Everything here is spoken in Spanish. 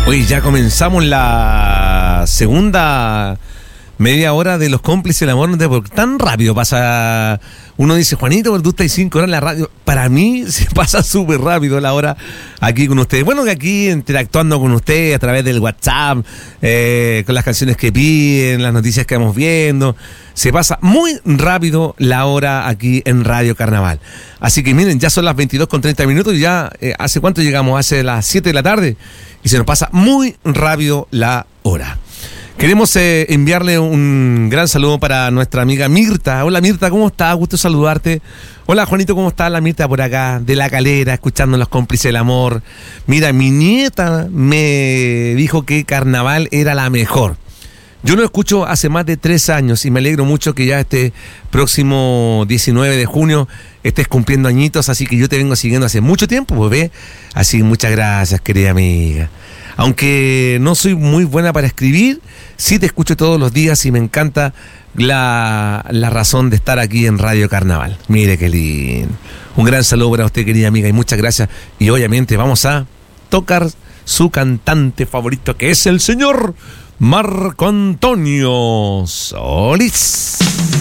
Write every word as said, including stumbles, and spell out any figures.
Oye, ya comenzamos la segunda media hora de Los Cómplices del Amor. Porque tan rápido pasa. Uno dice, Juanito, pero tú estás cinco horas en la radio. Para mí se pasa súper rápido la hora aquí con ustedes. Bueno, que aquí interactuando con ustedes a través del WhatsApp, eh, con las canciones que piden, las noticias que vamos viendo. Se pasa muy rápido la hora aquí en Radio Carnaval. Así que miren, ya son las veintidós con treinta minutos y ya, eh, ¿hace cuánto llegamos? Hace las siete de la tarde y se nos pasa muy rápido la hora. Queremos eh, enviarle un gran saludo para nuestra amiga Mirta. Hola Mirta, ¿cómo estás? Gusto saludarte. Hola Juanito, ¿cómo está la Mirta por acá? De La Calera, escuchando Los Cómplices del Amor. Mira, mi nieta me dijo que Carnaval era la mejor. Yo lo escucho hace más de tres años y me alegro mucho que ya este próximo diecinueve de junio estés cumpliendo añitos, así que yo te vengo siguiendo hace mucho tiempo, pues ve. Así que muchas gracias, querida amiga. Aunque no soy muy buena para escribir, sí te escucho todos los días y me encanta la, la razón de estar aquí en Radio Carnaval. Mire qué lindo. Un gran saludo para usted, querida amiga, y muchas gracias. Y obviamente vamos a tocar su cantante favorito, que es el señor Marco Antonio Solís.